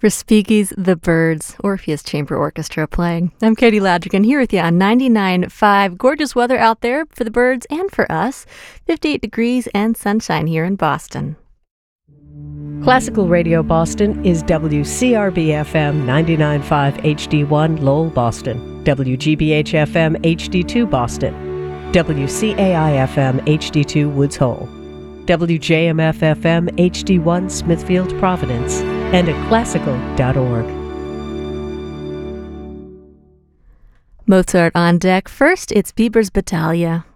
Respighi's The Birds, Orpheus Chamber Orchestra playing. I'm Katie Ladrigan here with you on 99.5. Gorgeous weather out there for the birds and for us. 58 degrees and sunshine here in Boston. Classical Radio Boston is WCRB-FM 99.5 HD1 Lowell, Boston, WGBH-FM HD2 Boston, WCAI-FM HD2 Woods Hole, WJMF-FM HD1 Smithfield, Providence, and at classical.org. Mozart on deck. First, it's Bieber's Battaglia.